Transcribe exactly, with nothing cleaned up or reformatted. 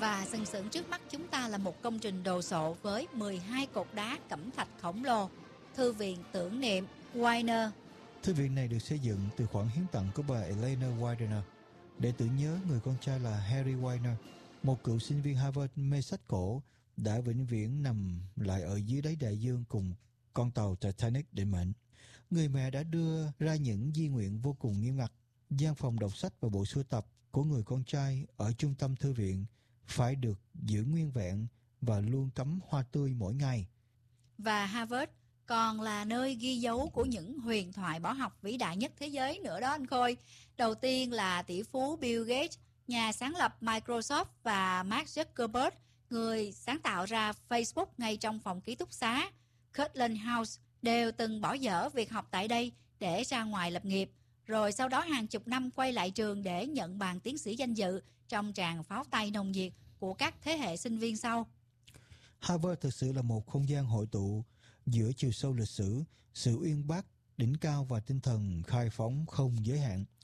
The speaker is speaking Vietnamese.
Và sừng sững trước mắt chúng ta là một công trình đồ sộ với mười hai cột đá cẩm thạch khổng lồ, thư viện tưởng niệm Weiner. Thư viện này được xây dựng từ khoản hiến tặng của bà Elena Weiner để tưởng nhớ người con trai là Harry Weiner, một cựu sinh viên Harvard mê sách cổ đã vĩnh viễn nằm lại ở dưới đáy đại dương cùng con tàu Titanic định mệnh. Người mẹ đã đưa ra những di nguyện vô cùng nghiêm ngặt. Gian phòng đọc sách và bộ sưu tập của người con trai ở trung tâm thư viện phải được giữ nguyên vẹn và luôn cắm hoa tươi mỗi ngày. Và Harvard còn là nơi ghi dấu của những huyền thoại bảo học vĩ đại nhất thế giới nữa đó anh Khôi. Đầu tiên là tỷ phú Bill Gates, nhà sáng lập Microsoft, và Mark Zuckerberg, người sáng tạo ra Facebook ngay trong phòng ký túc xá Kirtland House, đều từng bỏ dở việc học tại đây để ra ngoài lập nghiệp, rồi sau đó hàng chục năm quay lại trường để nhận bằng tiến sĩ danh dự trong tràng pháo tay nồng nhiệt của các thế hệ sinh viên sau. Harvard thực sự là một không gian hội tụ giữa chiều sâu lịch sử, sự uyên bác đỉnh cao và tinh thần khai phóng không giới hạn.